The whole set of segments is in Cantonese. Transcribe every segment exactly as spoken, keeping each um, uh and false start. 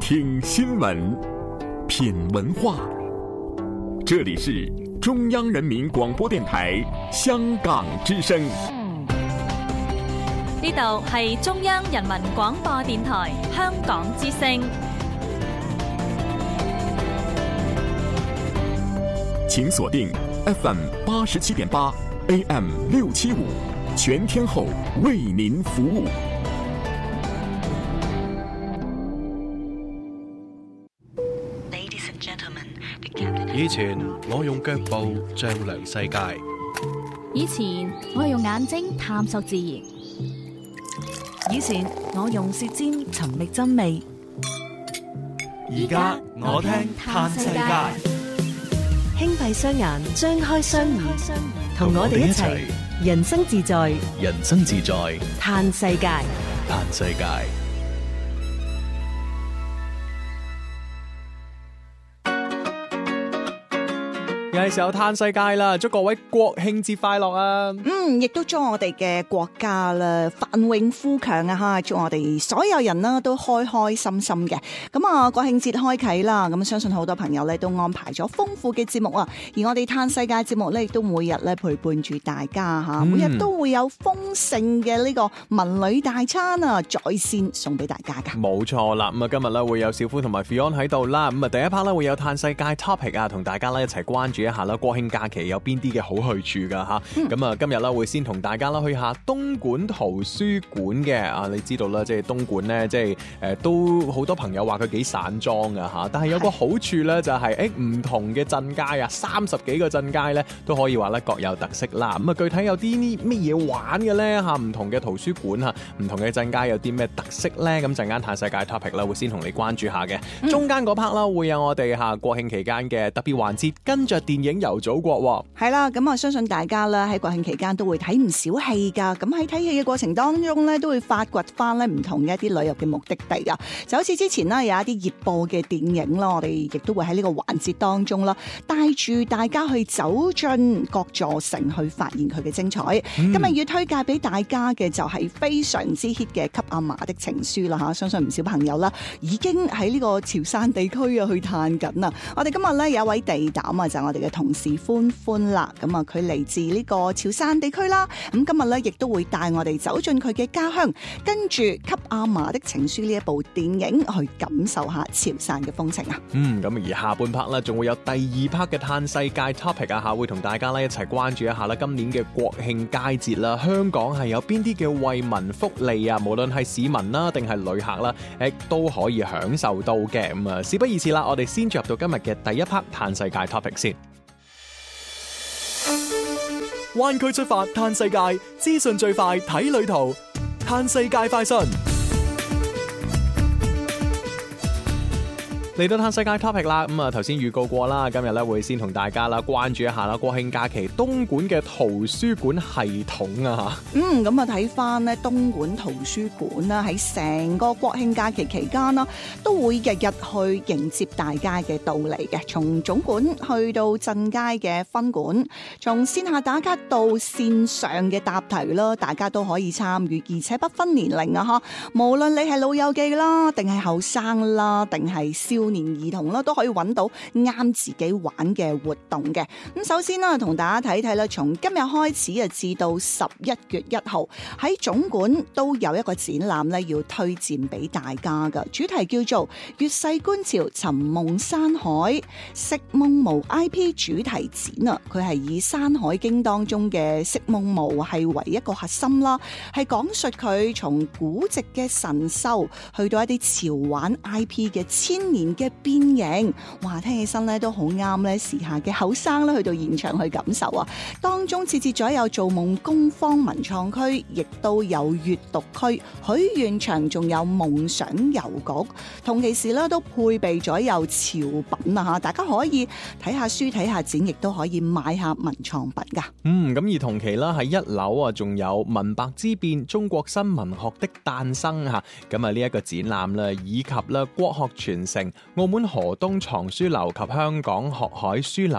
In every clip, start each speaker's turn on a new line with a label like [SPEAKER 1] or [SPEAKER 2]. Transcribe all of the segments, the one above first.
[SPEAKER 1] 聽新聞，品文化。這裡是中央人民廣播電台香港之聲。
[SPEAKER 2] 呢度係中央人民廣播電台香港之聲。
[SPEAKER 1] 請鎖定 F M 八十七點八 A M 六七五，全天候為您服務。
[SPEAKER 3] 以前我用腳步丈量世界，
[SPEAKER 4] 以前我係用眼睛探索自然，
[SPEAKER 5] 以前我用舌尖尋覓真味，
[SPEAKER 3] 而家我聽嘆世界。
[SPEAKER 5] 輕閉雙眼，張開雙耳，同我哋一齊人生自在，
[SPEAKER 3] 人生自在
[SPEAKER 5] 嘆世界，
[SPEAKER 3] 嘆世界。係時候嘆世界啦！祝各位國慶節快樂啊！
[SPEAKER 6] 嗯，亦都祝我哋嘅國家啦繁榮富強啊！吓，祝我哋所有人啦都開開心心嘅。咁啊，國慶節開啟啦，咁相信好多朋友咧都安排咗豐富嘅節目啊。而我哋嘆世界節目咧，亦都每日咧陪伴住大家吓，每日都會有豐盛嘅呢個文旅大餐啊，在線送俾大家噶。
[SPEAKER 3] 冇錯啦，咁啊今日咧會有小夫同埋 Fion 喺度啦。咁啊第一 part 咧會有嘆世界 topic 啊，同大家咧一齊關注一下啦，國慶假期有邊啲嘅好去處噶吓？咁啊、嗯、今日咧會先同大家啦去下東莞圖書館嘅啊，你知道啦，即係東莞咧，即係誒都好多朋友話佢幾散裝噶吓，但係有個好處咧就係誒唔同嘅鎮街啊，三十幾個鎮街咧都可以話咧各有特色啦。咁啊具體有啲呢乜嘢玩嘅咧吓？唔同嘅圖書館吓，唔同嘅鎮街有啲咩特色咧？咁陣間嘆世界 topic 啦，會先同你關注下嘅。嗯、中間嗰 part 啦會有我哋吓國慶期間嘅特別環節，跟着電影遊祖國
[SPEAKER 6] 係啦，咁啊相信大家啦喺國慶期間都會睇唔少戲噶，咁喺睇戲嘅過程當中咧，都會發掘翻咧唔同嘅一啲旅遊嘅目的地啊，就好似之前啦有一啲熱播嘅電影啦，我哋亦都會喺呢個環節當中啦，帶住大家去走進各座城去發現佢嘅精彩。嗯、今日要推介俾大家嘅就係非常之 hit 嘅《給阿嫲的情書》啦吓，相信唔少朋友啦已經喺呢個潮汕地區啊去嘆緊啊。我哋今日咧有一位地膽啊，就係我哋嘅同事歡歡啦，咁啊佢嚟自呢個潮汕地區啦，咁今日咧亦都會帶我哋走進佢嘅家鄉，跟住《給阿嫲的情書》呢一部電影去感受下潮汕嘅風情啊。
[SPEAKER 3] 嗯，咁而下半 part 咧，仲會有第二 part 嘅嘆世界 topic 啊，吓會同大家咧一齊關注一下啦。今年嘅國慶佳節啦，香港係有邊啲嘅惠民福利啊？無論係市民啦，定係旅客啦，誒都可以享受到嘅。咁啊，事不宜遲啦，我哋先進入到今日嘅第一 part 嘆世界 topic 先。灣區出發嘆世界，資訊最快睇旅途，嘆世界快訊。嚟到嘆世界 topic 啦，咁啊頭先預告過啦，今日咧會先同大家啦關注一下啦國慶假期東莞嘅圖書館系統啊吓。
[SPEAKER 6] 嗯，咁啊睇翻咧東莞圖書館啦，喺成個國慶假期期間啦，都會日日去迎接大家嘅到嚟嘅，從總館去到鎮街嘅分館，從線下打卡到線上嘅答題啦，大家都可以參與，而且不分年齡啊吓，無論你係老友記啦，定係後生啦，定係少年兒童啦，都可以揾到啱自己玩嘅活動嘅。咁首先啦，同大家睇睇啦，從今日開始啊，至到十一月一號喺總館都有一個展覽咧，要推薦俾大家噶。主題叫做《粵世觀潮尋夢山海》，食夢魍 I P 主題展啊。佢係以《山海經》當中嘅食夢魍係為一個核心啦，係講述佢從古籍嘅神獸去到一啲潮玩 I P 嘅千年嘅變形，哇！聽起身咧都好啱咧時下嘅後生咧去到現場去感受啊。當中設置咗有造夢工坊文創區，亦都有閱讀區、許願場，仲有夢想郵局。同期時咧都配備咗有潮品啊吓，大家可以睇下書、睇下展，亦都可以買下文創品噶。
[SPEAKER 3] 嗯，咁而同期啦喺一樓啊，仲有文白之變、中國新文學的誕生吓，咁啊呢一個展覽啦，以及咧國學傳承、澳門河東藏書樓及香港學海書樓特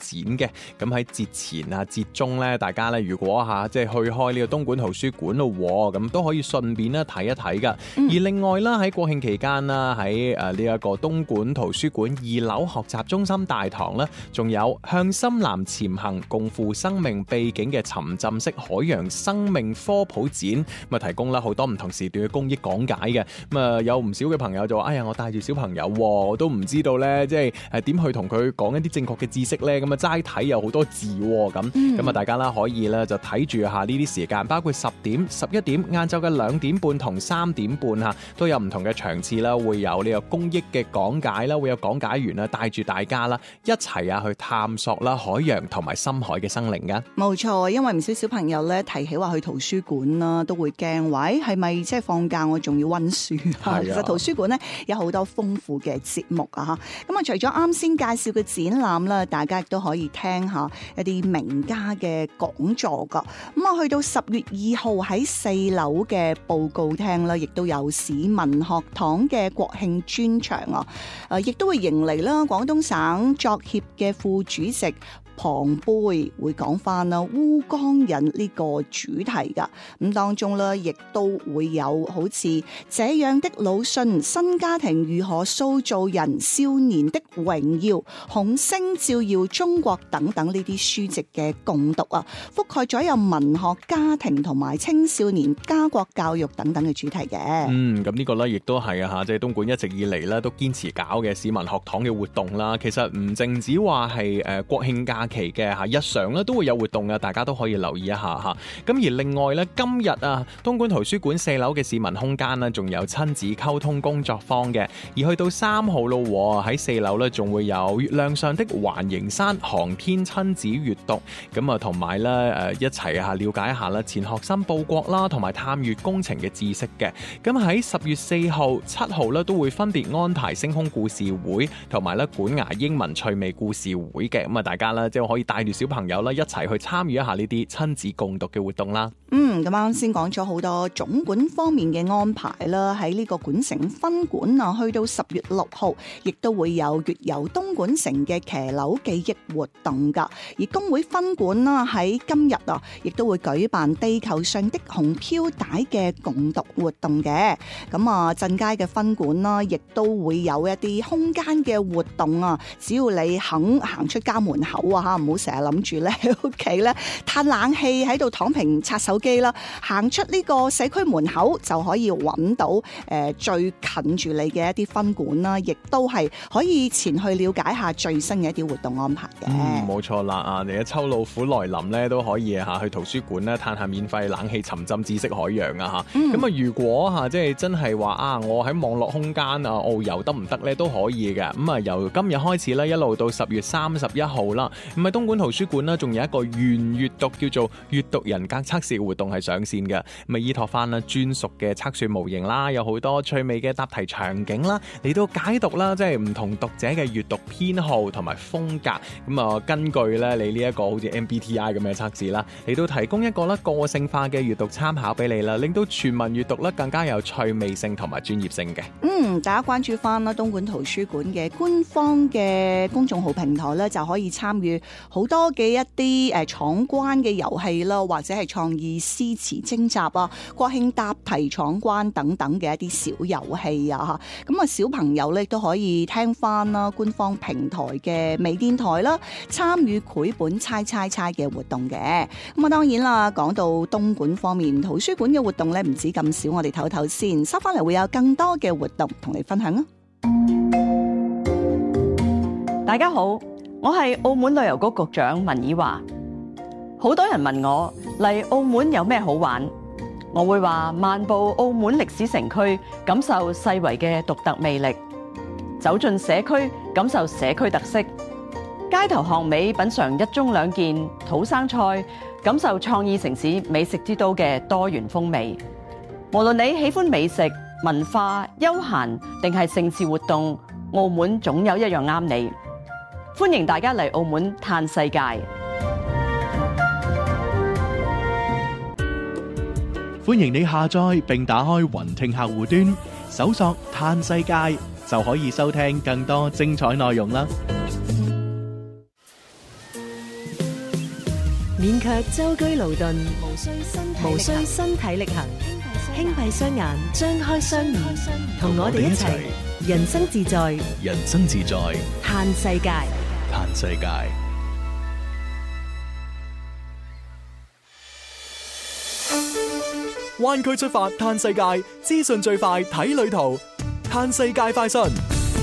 [SPEAKER 3] 展嘅。咁喺節前啊、節中咧，大家咧如果嚇即係去開呢個東莞圖書館咯，咁都可以順便咧睇一睇噶。嗯、而另外啦，喺國慶期間啦，喺誒呢一個東莞圖書館二樓學習中心大堂咧，仲有向深藍潛行共赴生命秘境嘅沉浸式海洋生命科普展，咁啊提供啦好多唔同時段嘅公益講解嘅。咁啊有唔少嘅朋友就話：哎呀，我帶住小朋友，我都唔知道咧，即係誒點去同佢講一啲正確嘅知識咧。咁啊齋睇有好多字咁，咁啊大家啦可以咧就睇住下呢啲時間，包括十點、十一點、晏晝嘅兩點半同三點半嚇，都有唔同嘅場次啦，會有呢個公益嘅講解啦，會有講解員啦帶住大家啦一齊啊去探索啦海洋同埋深海嘅生靈噶。冇錯，因為唔少小朋友咧提起話去圖書館啦，都會驚話誒係咪即係放假我仲要溫書啊？其實圖書館咧有好多豐富嘅節目啊嚇。咁啊除咗啱先介紹嘅展覽啦，大家亦都可以聽下一啲名家嘅講座噶。咁啊去到十月二號喺四樓嘅報告廳啦，亦都有市民學堂嘅國慶專場啊！誒，亦都會迎嚟啦，廣東省作協嘅副主席龐貝會講翻啦烏江人呢個主題噶，咁當中咧亦都會有好似這樣的魯迅、新家庭如何塑造人、少年的榮耀、紅星照耀中國等等呢啲書籍嘅共讀啊，覆蓋咗有文學、家庭同埋青少年家國教育等等嘅主題嘅。嗯，咁呢個咧亦都係啊吓，即係東莞一直以嚟咧都堅持搞嘅市民學堂嘅活動啦。其實唔淨止話係誒國慶假期嘅吓，日常咧都會有活動嘅，大家都可以留意一下吓。咁而另外咧，今日啊，東莞圖書館四樓嘅市民空間咧，仲有親子溝通工作坊嘅。而去到三號咯，喺四樓咧，仲會有月亮上的環形山航天親子閱讀。咁啊，同埋咧誒一齊啊了解一下啦，錢學森報國啦，同埋探月工程嘅知識嘅。咁喺十月四號、七號咧，都會分別安排星空故事會同埋咧管牙英文趣味故事會嘅。咁啊，大家咧即係可以帶住小朋友啦，一齊去參與一下呢啲親子共讀嘅活動啦。嗯，咁啱先講咗好多總館方面嘅安排啦，喺呢個莞城分館啊，去到十月六號，亦都會有月遊東莞城嘅騎樓記憶活動噶。而工會分館啦，喺今日啊，亦都會舉辦地球上的紅飄帶嘅共讀活動嘅。咁啊，鎮街嘅分館啦，亦都會有一啲空間嘅活動啊。只要你肯行出家門口啊，吓唔好成日諗住咧喺屋企咧嘆冷氣喺度躺平刷手機啦，行出呢個社區門口就可以揾到誒、呃、最近住你嘅一啲分館啦，亦都係可以前去了解下最新嘅一啲活動安排嘅。嗯，冇錯啦啊！你嘅秋老虎來臨咧，都可以吓去圖書館咧嘆下免費冷氣，沉浸知識海洋啊吓。咁啊、嗯，如果吓即係真係話啊，我喺網絡空間啊遨遊得唔得咧，都可以嘅。咁啊，由今日開始咧，一路到十月三十一號啦。咁喺東莞圖書館啦，仲有一個原閱讀叫做閱讀人格測試活動係上線嘅。咁啊，依託翻啦專屬嘅測算模型啦，有好多趣味嘅答題場景啦，嚟到解讀啦，即係唔同讀者嘅閱讀偏好同埋風格。咁啊，根據咧你呢一個好似 M B T I 咁嘅測試啦，嚟到提供一個啦個性化嘅閱讀參考俾你啦，令到全民閱讀咧更加有趣味性同埋專業性嘅。嗯，大家關注翻啦東莞圖書館嘅官方嘅公眾號平台咧，就可以參與好多嘅一啲誒闖關嘅遊戲啦，或者係創意詩詞徵集啊、國慶答題闖關等等嘅一啲小遊戲啊嚇。咁啊，小朋友咧都可以聽翻啦官方平台嘅微電台啦，參與繪本猜猜猜嘅活動嘅。咁啊，當然啦，講到東莞方面圖書館嘅活動咧，唔止咁少，我哋唞唞先，收翻嚟會有更多嘅活動同你分享啊！
[SPEAKER 7] 大家好，我係澳門旅遊局局長文以華。好多人問我嚟澳門有咩好玩，我會話漫步澳門歷史城區，感受世遺嘅獨特魅力；走進社區，感受社區特色；街頭巷尾品嘗一盅兩件土生菜，感受創意城市美食之都嘅多元風味。無論你喜歡美食、文化、休閒定係盛事活動，澳門總有一樣啱你。歡迎大家嚟澳門嘆世界。
[SPEAKER 8] 歡迎你下載並打開雲聽客戶端，搜索嘆世界就可以收聽更多精彩內容啦。
[SPEAKER 5] 免卻舟車勞頓，
[SPEAKER 6] 無需身體
[SPEAKER 5] 無需身體力行，輕閉雙眼，張開雙耳，同我哋一齊人生自在，
[SPEAKER 8] 人生自在，
[SPEAKER 5] 嘆世界。
[SPEAKER 8] 嘆世界。
[SPEAKER 9] 灣區出發嘆世界，資訊最快睇旅途，嘆世界快訊。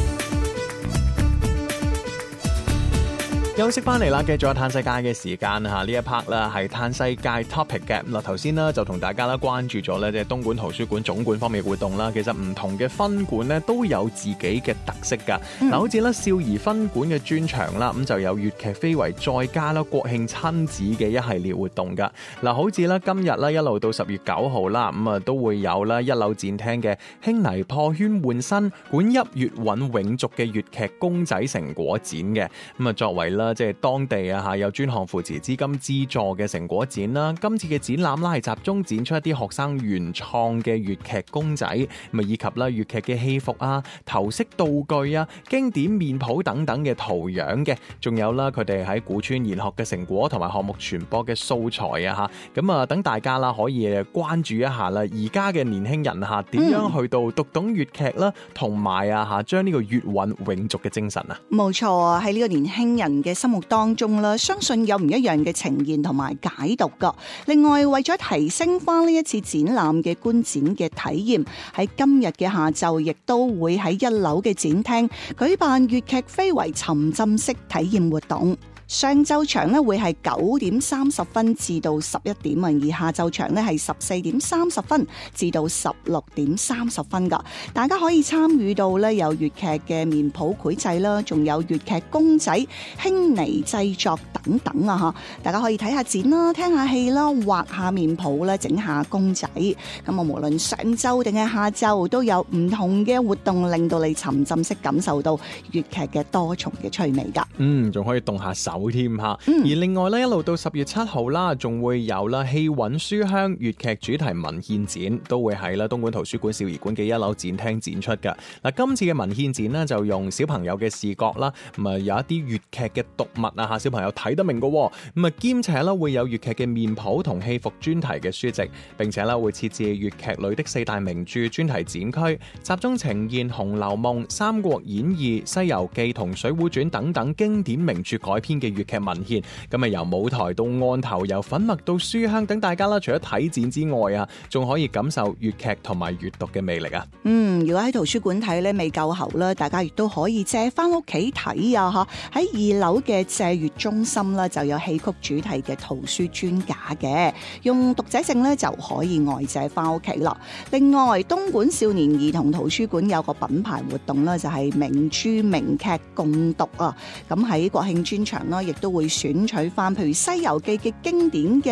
[SPEAKER 3] 休息翻嚟啦，繼續有嘆世界嘅時間嚇，呢一 part 啦係嘆世界 topic 嘅。嗱頭先呢就同大家啦關注咗咧，即係東莞圖書館總館方面嘅活動啦。其實唔同嘅分館咧都有自己嘅特色㗎。嗱、嗯，好似咧少兒分館嘅專場啦，咁就有粵劇非遺再加啦國慶親子嘅一系列活動㗎。嗱，好似咧今日咧一路到十月九號啦，咁啊都會有啦一樓展廳嘅輕泥破圈換新管泣粵韻永續嘅粵劇公仔成果展嘅。咁啊作為啦。即係當地啊嚇有專項扶持資金資助嘅成果展啦，今次嘅展覽啦係集中展出一啲學生原創嘅粵劇公仔，咪以及啦粵劇嘅戲服啊、頭飾道具啊、經典面譜等等嘅圖樣嘅，仲有啦佢哋喺古村研學嘅成果同埋項目傳播嘅素材啊嚇，咁啊等大家啦可以關注一下啦，而家嘅年輕人嚇點樣去到讀懂粵劇啦，同埋啊嚇將呢個粵韻永續嘅精神啊，
[SPEAKER 6] 冇錯啊，喺呢個年輕人嘅心目當中啦，相信有唔一樣嘅呈現同埋解讀噶。另外，為咗提升翻呢一次展覽嘅觀展嘅體驗，喺今日嘅下晝亦都會喺一樓嘅展廳舉辦粵劇非遺沉浸式體驗活動。上晝場咧會係九點三十分至到十一點啊，而下晝場咧係十四點三十分至到十六點三十分噶。大家可以參與到咧有粵劇嘅面譜繪製啦，仲有粵劇公仔輕泥製作等等啊吓。大家可以睇下展啦，聽下戲啦，畫下面譜啦，整下公仔。咁啊，無論上晝定係下晝都有唔同嘅活動，令到你沉浸式感受到粵劇嘅多重嘅趣味噶。
[SPEAKER 3] 嗯，仲可以動下手。添嚇，
[SPEAKER 6] 嗯、
[SPEAKER 3] 而另外咧一路到十月七號啦，仲會有啦氣韻書香粵劇主題文獻展，都會喺啦東莞圖書館少兒館嘅一樓展廳展出㗎。嗱，今次嘅文獻展呢，就用小朋友嘅視覺啦，咁啊有一啲粵劇嘅讀物啊嚇，小朋友睇得明㗎喎，咁啊兼且啦會有粵劇嘅面譜同戲服專題嘅書籍，並且啦會設置粵劇裏的四大名著專題展區，集中呈現《紅樓夢》、《三國演義》、《西遊記》同《水滸傳》等等經典名著改編嘅粵劇文獻，咁啊由舞台到案頭，由粉墨到書香，等大家啦，除咗睇展之外啊，仲可以感受粵劇同埋閱讀嘅魅力啊！
[SPEAKER 6] 嗯，如果喺圖書館睇咧未夠喉啦，大家亦都可以借翻屋企睇啊！吓，喺二樓嘅借閱中心啦，就有戲曲主題嘅圖書專架嘅，用讀者證咧就可以外借翻屋企啦。另外，東莞少年兒童圖書館有個品牌活動啦，就係名著名劇共讀啊！咁喺國慶專場啦，亦都會選取翻譬如《西遊記》嘅經典嘅